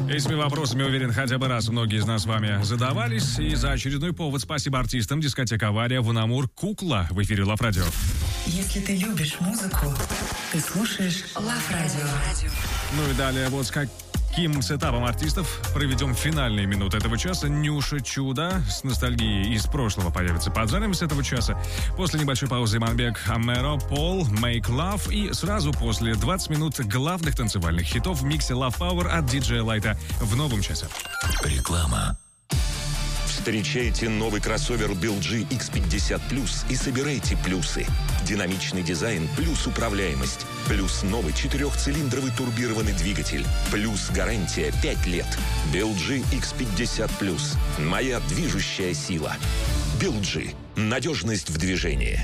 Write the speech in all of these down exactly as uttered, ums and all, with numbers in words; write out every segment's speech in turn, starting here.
Этими вопросами, уверен, хотя бы раз многие из нас с вами задавались. И за очередной повод спасибо артистам. Дискотека «Авария», Вунамур, «Кукла» в эфире Лав Радио. Если ты любишь музыку, ты слушаешь Лав Радио. Ну и далее вот с каким сетапом артистов проведем финальные минуты этого часа. Нюша «Чудо» с ностальгией из прошлого появится под занавес этого часа. После небольшой паузы Манбек, Амеро, Пол, «Make Love». И сразу после двадцать минут главных танцевальных хитов в миксе Love Power от диджея Лайта в новом часе. Реклама. Встречайте новый кроссовер би эл джи икс пятьдесят плюс и собирайте плюсы. Динамичный дизайн плюс управляемость. Плюс новый четырехцилиндровый турбированный двигатель. Плюс гарантия пять лет. би эл джи икс пятьдесят плюс. Моя движущая сила. би эл джи. Надежность в движении.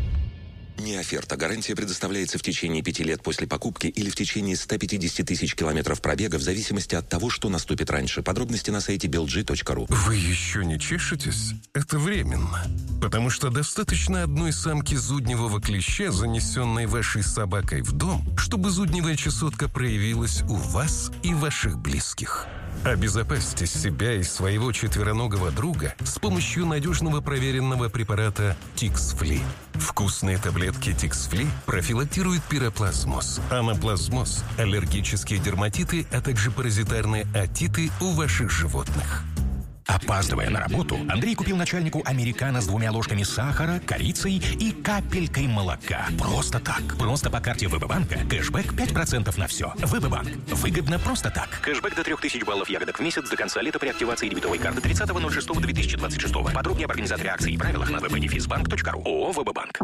Не оферта. Гарантия предоставляется в течение пяти лет после покупки или в течение ста пятидесяти тысяч километров пробега в зависимости от того, что наступит раньше. Подробности на сайте би эл джи точка ру. Вы еще не чешетесь? Это временно. Потому что достаточно одной самки зудневого клеща, занесенной вашей собакой в дом, чтобы зудневая чесотка проявилась у вас и ваших близких. Обезопасьте себя и своего четвероногого друга с помощью надежного проверенного препарата Тикс-Фли. Вкусные таблетки Тикс-Фли профилактируют пироплазмоз, анаплазмоз, аллергические дерматиты, а также паразитарные отиты у ваших животных. Опаздывая на работу, Андрей купил начальнику американо с двумя ложками сахара, корицей и капелькой молока. Просто так. Просто по карте ВБ-банка. Кэшбэк пять процентов на все. ВБ-банк. Выгодно просто так. Кэшбэк до трех тысяч баллов ягодок в месяц до конца лета при активации дебетовой карты тридцатого ноль шестого две тысячи двадцать шестого. Подробнее об организаторе акции и правилах на вэ бэ дефис банк точка ру. ООО «ВБ-банк».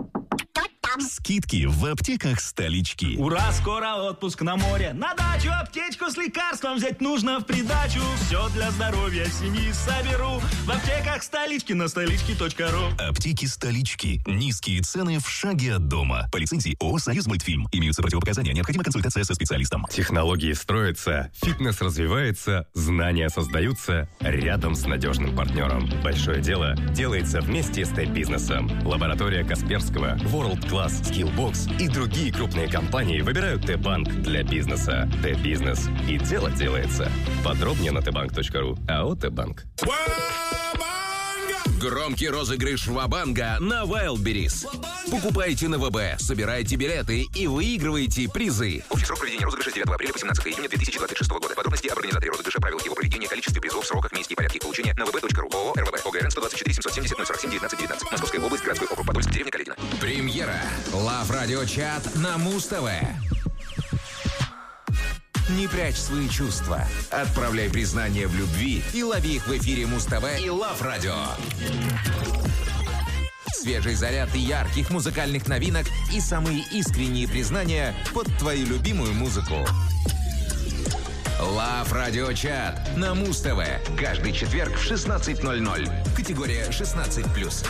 Скидки в аптеках столички. Ура, скоро отпуск на море. На дачу аптечку с лекарством взять нужно в придачу. Все для здоровья семьи соберу в аптеках столички на столички точка ру. Аптеки столички. Низкие цены в шаге от дома. По лицензии ООО «Союз Мультфильм». Имеются противопоказания. Необходима консультация со специалистом. Технологии строятся, фитнес развивается, знания создаются рядом с надежным партнером. Большое дело делается вместе с Т-бизнесом. Лаборатория Касперского, World Class, Skillbox и другие крупные компании выбирают Т-банк для бизнеса. Т-бизнес. И дело делается. Подробнее на тэ банк точка ру. АО «Т-банк». Громкий розыгрыш Вабанга на Wildberries. Покупайте на ВБ, собирайте билеты и выигрывайте призы. Общий срок проведения розыгрыша с девятого апреля по семнадцатого июня две тысячи двадцать шестого года. Подробности об организаторе розыгрыша, правилах его проведения, количестве призов, сроках, месте и порядке их получения на вэ бэ точка ру. ООО «РВБ». ОГРН сто двадцать четыре семьсот семьдесят ноль сорок семь девятнадцать девятнадцать. Московская область, городской округ Подольск, деревня Каледина. Премьера. Лав Радио Чат на Муз-ТВ. Не прячь свои чувства. Отправляй признания в любви и лови их в эфире Муз-ТВ и Лав Радио. Свежий заряд ярких музыкальных новинок и самые искренние признания под твою любимую музыку. Лав Радио Чат на Муз-ТВ. Каждый четверг в шестнадцать ноль ноль. Категория шестнадцать плюс.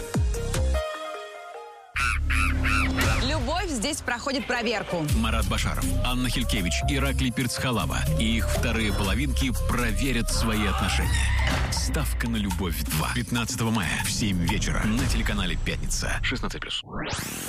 Любовь здесь проходит проверку. Марат Башаров, Анна Хилькевич, Ираклий Пирцхалава и их вторые половинки проверят свои отношения. Ставка на любовь два. пятнадцатого мая в семь вечера на телеканале «Пятница». шестнадцать плюс.